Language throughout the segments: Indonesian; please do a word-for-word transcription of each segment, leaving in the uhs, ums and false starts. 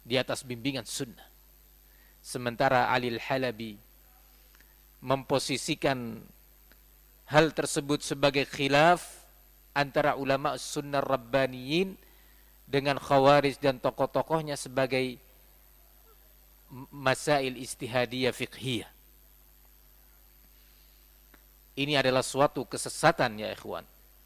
di atas bimbingan sunnah. Sementara Ali Al-Halabi memposisikan hal tersebut sebagai khilaf antara ulama sunnah rabbaniyin dengan khawarij dan tokoh-tokohnya sebagai masail istihadiyah fiqhiyah. Ini adalah suatu kesesatan ya ikhwan.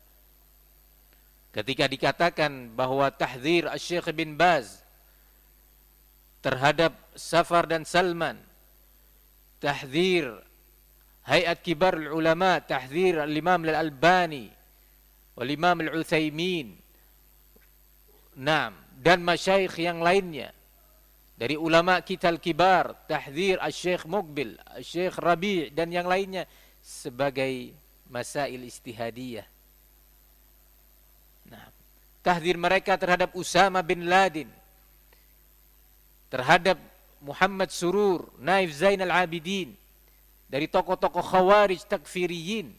Ketika dikatakan bahwa tahdzir Asy-Syaikh bin Baz terhadap Safar dan Salman, tahdzir Hayat Kibar Ulama, tahdzir Al-Imam Al-Albani wal Imam Al-Utsaimin, naam, dan masyayikh yang lainnya dari ulama kita al-kibar, tahdzir Asy-Syaikh Muqbil, Asy-Syaikh Rabi' dan yang lainnya sebagai masail istihadiyah. Nah, tahdzir mereka terhadap Usama bin Laden, terhadap Muhammad Surur, Naif Zainal Abidin, dari tokoh-tokoh khawarij takfiriyin.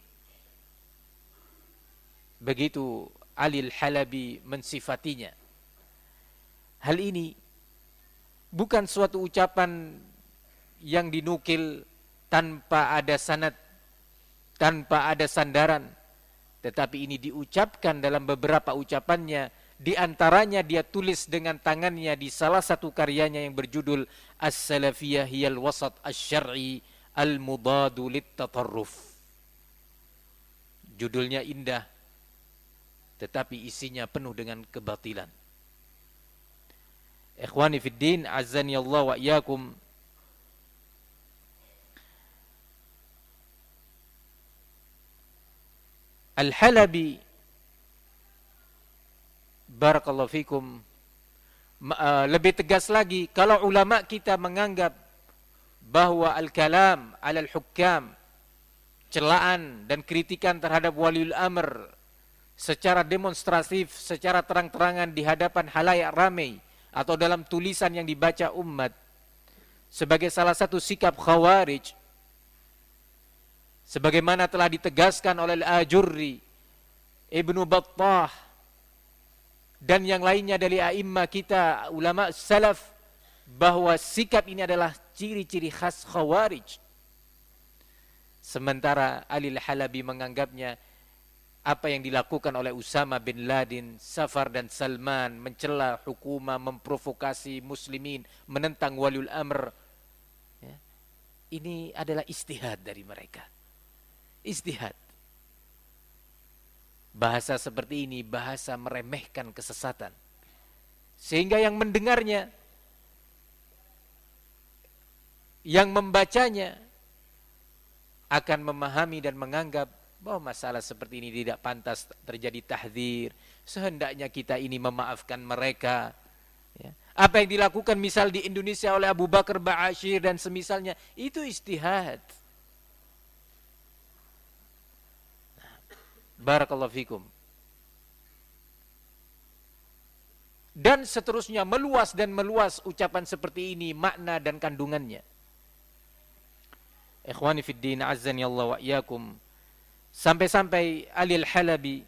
Begitu Ali Al-Halabi mensifatinya. Hal ini bukan suatu ucapan yang dinukil tanpa ada sanad, tanpa ada sandaran, tetapi ini diucapkan dalam beberapa ucapannya. Di antaranya dia tulis dengan tangannya di salah satu karyanya yang berjudul As-Salafiyah Hiyal Wasat Asy-Syar'i Al-Mudadu Lit-Tatarruf. Judulnya indah, tetapi isinya penuh dengan kebatilan. Ikhwani fid din, azani Allah wa iyyakum. Al-Halabi, barakallahu fikum, lebih tegas lagi, kalau ulama kita menganggap bahwa al-kalam alal hukam, celaan dan kritikan terhadap waliul amr secara demonstratif, secara terang-terangan di hadapan halayak ramai atau dalam tulisan yang dibaca umat sebagai salah satu sikap khawarij, sebagaimana telah ditegaskan oleh Al-Ajurri, Ibnu Battah dan yang lainnya dari a'immah kita, ulama salaf, bahwa sikap ini adalah ciri-ciri khas khawarij. Sementara Ali Al-Halabi menganggapnya apa yang dilakukan oleh Usama bin Laden, Safar dan Salman, mencela hukumah, memprovokasi muslimin, menentang waliul amr, ya, ini adalah istihad dari mereka. Istihad. Bahasa seperti ini bahasa meremehkan kesesatan, sehingga yang mendengarnya, yang membacanya akan memahami dan menganggap bahwa masalah seperti ini tidak pantas terjadi tahdzir. Sehendaknya kita ini memaafkan mereka. Ya. Apa yang dilakukan misal di Indonesia oleh Abu Bakar Ba'asyir dan semisalnya, itu istihad. Nah, barakallahu fikum. Dan seterusnya meluas dan meluas ucapan seperti ini, makna dan kandungannya. Ikhwani fid din, azzani Allah wa iyyakum. Sampai-sampai Ali Al-Halabi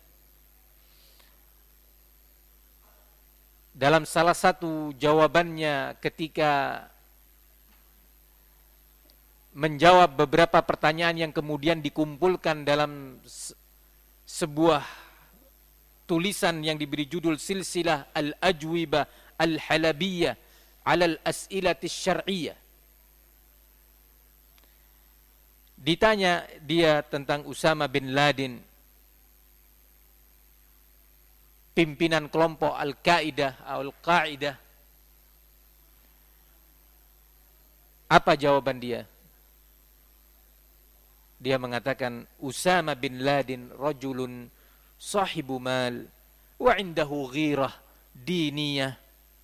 dalam salah satu jawabannya ketika menjawab beberapa pertanyaan yang kemudian dikumpulkan dalam sebuah tulisan yang diberi judul Silsilah Al-Ajwibah Al-Halabiyah 'ala Al-As'ilati Asy-Syar'iyyah. Ditanya dia tentang Usama bin Laden, pimpinan kelompok Al-Qaeda, Al-Qaeda. Apa jawaban dia? Dia mengatakan, Usama bin Laden rajulun sahibu mal wa indahu ghirah diniyah.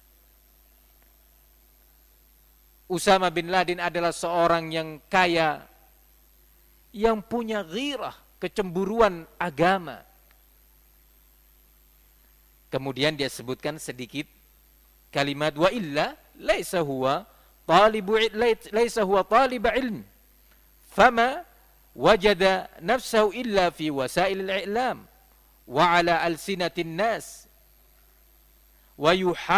Usama bin Laden adalah seorang yang kaya, yang punya ghirah, kecemburuan agama. Kemudian dia sebutkan sedikit kalimat, wa illa laisa huwa talibu laisa huwa talib ilm fama wajada nafsahu illa fi wasail al-i'lam wa ala alsinatin nas wa yuha